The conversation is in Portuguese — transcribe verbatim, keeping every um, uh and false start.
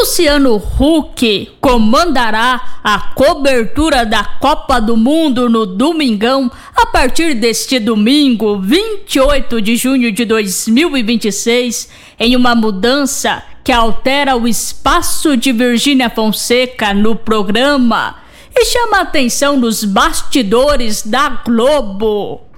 Luciano Huck comandará a cobertura da Copa do Mundo no Domingão a partir deste domingo, vinte e oito de junho de dois mil e vinte e seis, em uma mudança que altera o espaço de Virgínia Fonseca no programa e chama a atenção nos bastidores da Globo.